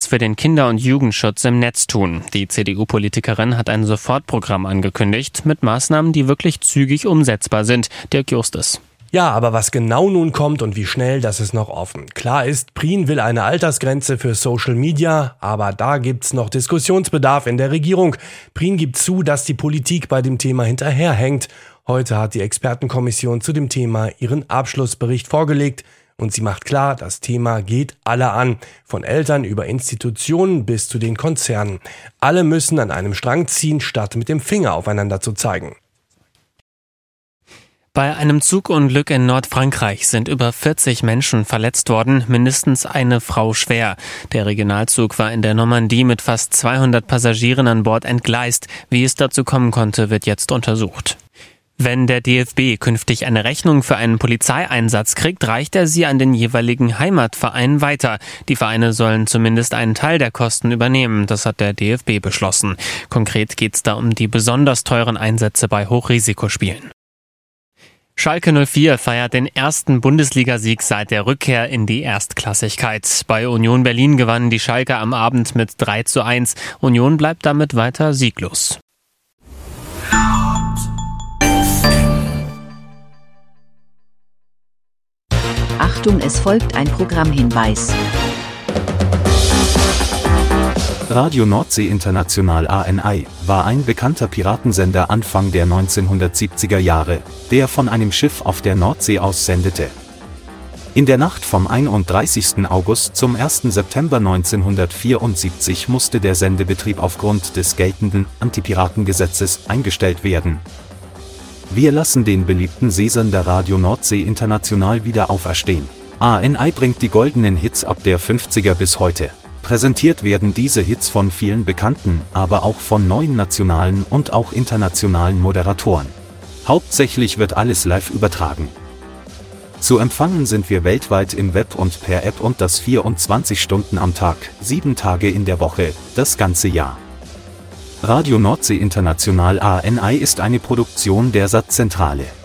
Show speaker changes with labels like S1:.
S1: für den Kinder- und Jugendschutz im Netz tun. Die CDU-Politikerin hat ein Sofortprogramm angekündigt mit Maßnahmen, die wirklich zügig umsetzbar sind. Dirk Justus.
S2: Ja, aber was genau nun kommt und wie schnell, das ist noch offen. Klar ist, Prien will eine Altersgrenze für Social Media, aber da gibt's noch Diskussionsbedarf in der Regierung. Prien gibt zu, dass die Politik bei dem Thema hinterherhängt. Heute hat die Expertenkommission zu dem Thema ihren Abschlussbericht vorgelegt und sie macht klar, das Thema geht alle an, von Eltern über Institutionen bis zu den Konzernen. Alle müssen an einem Strang ziehen, statt mit dem Finger aufeinander zu zeigen.
S1: Bei einem Zugunglück in Nordfrankreich sind über 40 Menschen verletzt worden, mindestens eine Frau schwer. Der Regionalzug war in der Normandie mit fast 200 Passagieren an Bord entgleist. Wie es dazu kommen konnte, wird jetzt untersucht. Wenn der DFB künftig eine Rechnung für einen Polizeieinsatz kriegt, reicht er sie an den jeweiligen Heimatverein weiter. Die Vereine sollen zumindest einen Teil der Kosten übernehmen, das hat der DFB beschlossen. Konkret geht es da um die besonders teuren Einsätze bei Hochrisikospielen. Schalke 04 feiert den ersten Bundesligasieg seit der Rückkehr in die Erstklassigkeit. Bei Union Berlin gewannen die Schalker am Abend mit 3:1. Union bleibt damit weiter sieglos.
S3: Achtung, es folgt ein Programmhinweis.
S4: Radio Nordsee International ANI war ein bekannter Piratensender Anfang der 1970er Jahre, der von einem Schiff auf der Nordsee aus sendete. In der Nacht vom 31. August zum 1. September 1974 musste der Sendebetrieb aufgrund des geltenden Antipiratengesetzes eingestellt werden. Wir lassen den beliebten Seesender Radio Nordsee International wieder auferstehen. ANI bringt die goldenen Hits ab der 50er bis heute. Präsentiert werden diese Hits von vielen bekannten, aber auch von neuen nationalen und auch internationalen Moderatoren. Hauptsächlich wird alles live übertragen. Zu empfangen sind wir weltweit im Web und per App und das 24 Stunden am Tag, 7 Tage in der Woche, das ganze Jahr. Radio Nordsee International ANI ist eine Produktion der Satzzentrale.